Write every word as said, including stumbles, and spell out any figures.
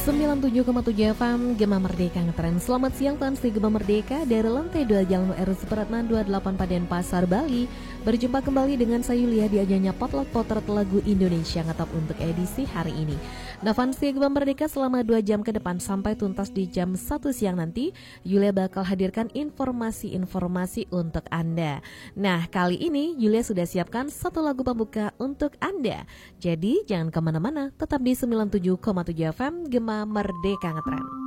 sembilan puluh tujuh koma tujuh F M Gema Merdeka Ngetren. Selamat siang Tuan Sri Gema Merdeka dari lantai dua Jalan W R Supratman dua puluh delapan Paden Pasar, Bali. Berjumpa kembali dengan saya Yulia di ajarnya Potluck Potret Lagu Indonesia ngetop untuk edisi hari ini. Nah, fans Gema Merdeka, selama dua jam ke depan sampai tuntas di jam satu siang nanti, Yulia bakal hadirkan informasi-informasi untuk Anda. Nah, kali ini Yulia sudah siapkan satu lagu pembuka untuk Anda. Jadi jangan kemana-mana, tetap di sembilan puluh tujuh koma tujuh F M Gema Merdeka Ngetren.